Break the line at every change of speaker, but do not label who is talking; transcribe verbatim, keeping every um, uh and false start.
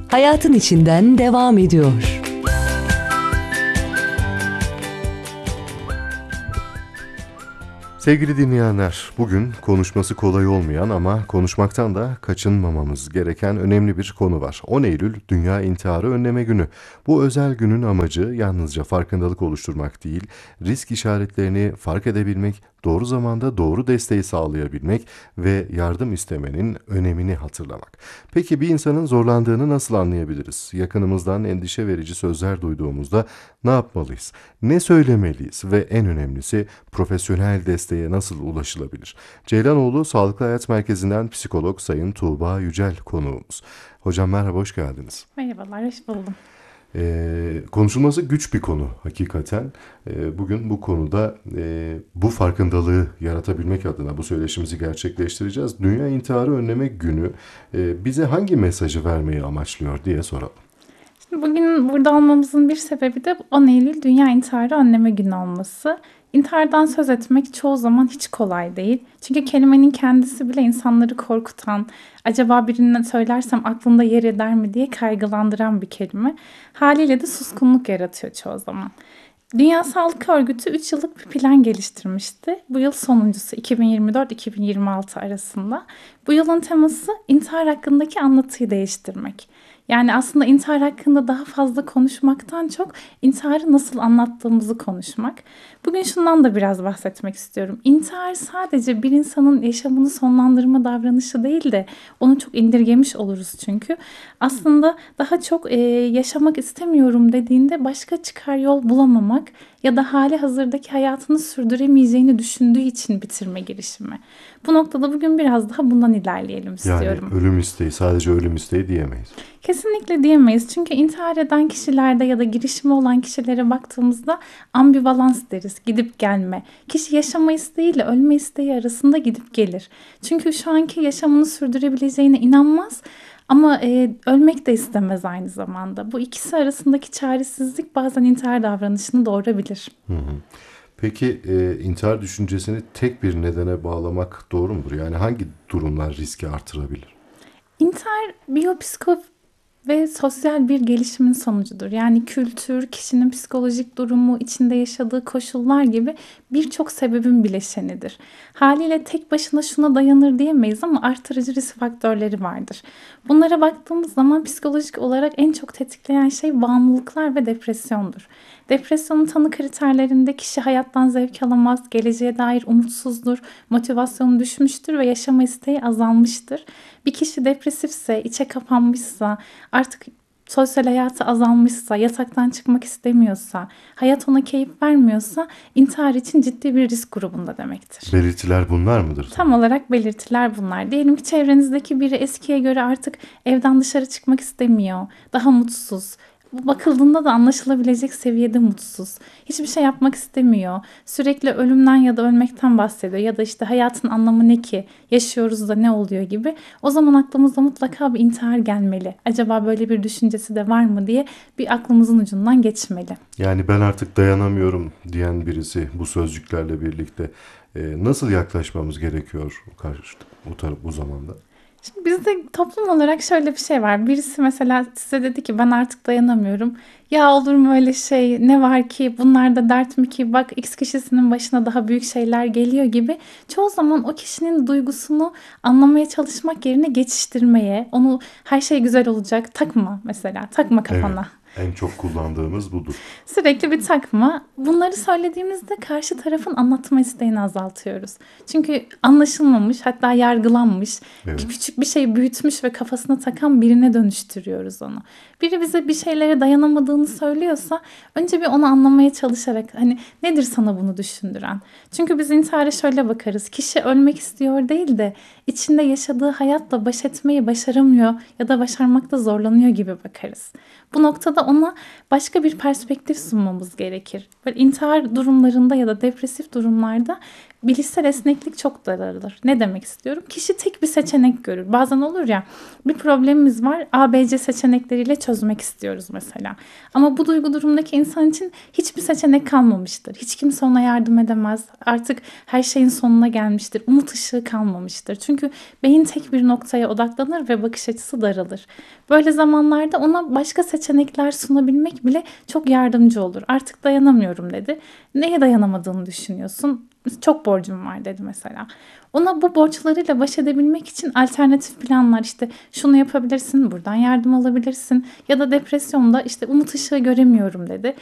hayatın içinden devam ediyor.
Sevgili dinleyenler, bugün konuşması kolay olmayan ama konuşmaktan da kaçınmamamız gereken önemli bir konu var. on Eylül Dünya İntiharı Önleme Günü. Bu özel günün amacı yalnızca farkındalık oluşturmak değil, risk işaretlerini fark edebilmek, doğru zamanda doğru desteği sağlayabilmek ve yardım istemenin önemini hatırlamak. Peki bir insanın zorlandığını nasıl anlayabiliriz? Yakınımızdan endişe verici sözler duyduğumuzda ne yapmalıyız? Ne söylemeliyiz? Ve en önemlisi profesyonel desteğe nasıl ulaşılabilir? Ceylanoğlu Sağlıklı Hayat Merkezi'nden psikolog Sayın Tuğba Yücel konuğumuz. Hocam merhaba, hoş geldiniz.
Merhabalar, hoş buldum.
Ee, konuşulması güç bir konu hakikaten. Ee, bugün bu konuda e, bu farkındalığı yaratabilmek adına bu söyleşimizi gerçekleştireceğiz. Dünya İntiharı Önleme Günü e, bize hangi mesajı vermeyi amaçlıyor diye soralım.
Şimdi bugün burada olmamızın bir sebebi de on Eylül Dünya İntiharı Önleme Günü olması. İntihardan söz etmek çoğu zaman hiç kolay değil. Çünkü kelimenin kendisi bile insanları korkutan, acaba birine söylersem aklında yer eder mi diye kaygılandıran bir kelime. Haliyle de suskunluk yaratıyor çoğu zaman. Dünya Sağlık Örgütü üç yıllık bir plan geliştirmişti. Bu yıl sonuncusu iki bin yirmi dört iki bin yirmi altı arasında. Bu yılın teması intihar hakkındaki anlatıyı değiştirmek. Yani aslında intihar hakkında daha fazla konuşmaktan çok intiharı nasıl anlattığımızı konuşmak. Bugün şundan da biraz bahsetmek istiyorum. İntihar sadece bir insanın yaşamını sonlandırma davranışı değil de onu çok indirgemiş oluruz çünkü. Aslında daha çok e, yaşamak istemiyorum dediğinde başka çıkar yol bulamamak ya da hali hazırdaki hayatını sürdüremeyeceğini düşündüğü için bitirme girişimi. Bu noktada bugün biraz daha bundan ilerleyelim istiyorum.
Yani ölüm isteği, sadece ölüm isteği diyemeyiz.
Kesinlikle diyemeyiz. Çünkü intihar eden kişilerde ya da girişimi olan kişilere baktığımızda ambivalans deriz. Gidip gelme. Kişi yaşama isteğiyle ölme isteği arasında gidip gelir. Çünkü şu anki yaşamını sürdürebileceğine inanmaz. Ama e, ölmek de istemez aynı zamanda. Bu ikisi arasındaki çaresizlik bazen intihar davranışını doğurabilir. Hı hı.
Peki e, intihar düşüncesini tek bir nedene bağlamak doğru mudur? Yani hangi durumlar riski artırabilir?
İntihar biyopsiko ve sosyal bir gelişimin sonucudur. Yani kültür, kişinin psikolojik durumu, içinde yaşadığı koşullar gibi birçok sebebin bileşenidir. Haliyle tek başına şuna dayanır diyemeyiz ama artırıcı risk faktörleri vardır. Bunlara baktığımız zaman psikolojik olarak en çok tetikleyen şey bağımlılıklar ve depresyondur. Depresyonun tanı kriterlerinde kişi hayattan zevk alamaz, geleceğe dair umutsuzdur, motivasyonu düşmüştür ve yaşama isteği azalmıştır. Bir kişi depresifse, içe kapanmışsa, artık sosyal hayatı azalmışsa, yataktan çıkmak istemiyorsa, hayat ona keyif vermiyorsa intihar için ciddi bir risk grubunda demektir.
Belirtiler bunlar mıdır?
Tam olarak belirtiler bunlar. Diyelim ki çevrenizdeki biri eskiye göre artık evden dışarı çıkmak istemiyor, daha mutsuz. Bu bakıldığında da anlaşılabilecek seviyede mutsuz. Hiçbir şey yapmak istemiyor. Sürekli ölümden ya da ölmekten bahsediyor. Ya da işte hayatın anlamı ne ki? Yaşıyoruz da ne oluyor gibi. O zaman aklımıza mutlaka bir intihar gelmeli. Acaba böyle bir düşüncesi de var mı diye bir aklımızın ucundan geçmeli.
Yani ben artık dayanamıyorum diyen birisi bu sözcüklerle birlikte e, nasıl yaklaşmamız gerekiyor karşı bu, taraf, bu zamanda?
Şimdi bizde toplum olarak şöyle bir şey var. Birisi mesela size dedi ki ben artık dayanamıyorum. Ya olur mu öyle şey? Ne var ki? Bunlar da dert mi ki? Bak X kişisinin başına daha büyük şeyler geliyor gibi. Çoğu zaman o kişinin duygusunu anlamaya çalışmak yerine geçiştirmeye, onu her şey güzel olacak takma mesela. Takma kafana.
Evet. En çok kullandığımız budur.
Sürekli bir takma. Bunları söylediğimizde karşı tarafın anlatma isteğini azaltıyoruz. Çünkü anlaşılmamış, hatta yargılanmış, evet. Küçük bir şey büyütmüş ve kafasına takan birine dönüştürüyoruz onu. Biri bize bir şeylere dayanamadığını söylüyorsa önce bir onu anlamaya çalışarak hani nedir sana bunu düşündüren? Çünkü biz intihara şöyle bakarız. Kişi ölmek istiyor değil de içinde yaşadığı hayatla baş etmeyi başaramıyor ya da başarmakta zorlanıyor gibi bakarız. Bu noktada ona başka bir perspektif sunmamız gerekir. Böyle intihar durumlarında ya da depresif durumlarda bilişsel esneklik çok daralır. Ne demek istiyorum? Kişi tek bir seçenek görür. Bazen olur ya, bir problemimiz var, A, B, C seçenekleriyle çözmek istiyoruz mesela. Ama bu duygu durumundaki insan için hiçbir seçenek kalmamıştır. Hiç kimse ona yardım edemez. Artık her şeyin sonuna gelmiştir. Umut ışığı kalmamıştır. Çünkü beyin tek bir noktaya odaklanır ve bakış açısı daralır. Böyle zamanlarda ona başka seçenekler sunabilmek bile çok yardımcı olur. Artık dayanamıyorum dedi. Neye dayanamadığını düşünüyorsun? Çok borcum var dedi mesela. Ona bu borçlarıyla baş edebilmek için alternatif planlar, işte şunu yapabilirsin, buradan yardım alabilirsin ya da depresyonda işte umut ışığı göremiyorum dedi.